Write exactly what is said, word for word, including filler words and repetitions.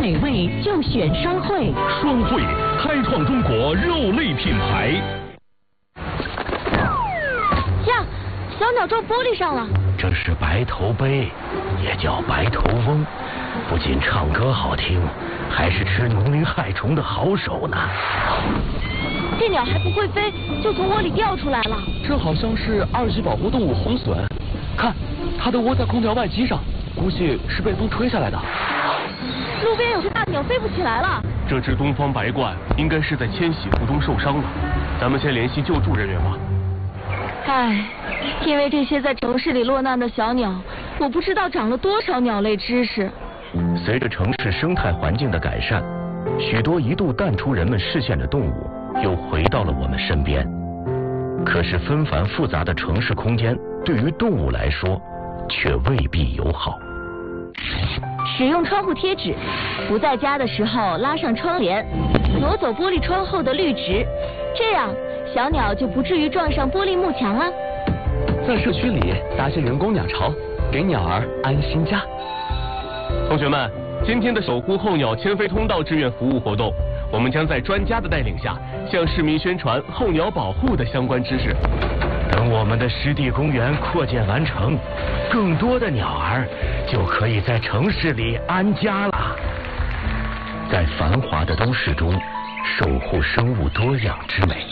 美味就选双汇。 双汇开创中国肉类品牌。 呀，小鸟撞玻璃上了。 这是白头鹎，也叫白头翁，不仅唱歌好听，还是吃农林害虫的好手呢。 这鸟还不会飞，就从窝里掉出来了。 这好像是二级保护动物红隼，看，它的窝在空调外机上，估计是被风吹下来的。 路边有只大鸟飞不起来了。 这只东方白鹳应该是在迁徙途中受伤了，咱们先联系救助人员吧。 唉，因为这些在城市里落难的小鸟，我不知道长了多少鸟类知识。 随着城市生态环境的改善，许多一度淡出人们视线的动物又回到了我们身边。可是纷繁复杂的城市空间对于动物来说却未必友好。 使用窗户贴纸，不在家的时候拉上窗帘，挪走玻璃窗后的绿植，这样小鸟就不至于撞上玻璃幕墙了。 在社区里搭建人工鸟巢，给鸟儿安心家。 同学们，今天的守护候鸟迁飞通道志愿服务活动，我们将在专家的带领下，向市民宣传候鸟保护的相关知识。 等我们的湿地公园扩建完成，更多的鸟儿就可以在城市里安家了。在繁华的都市中，守护生物多样之美，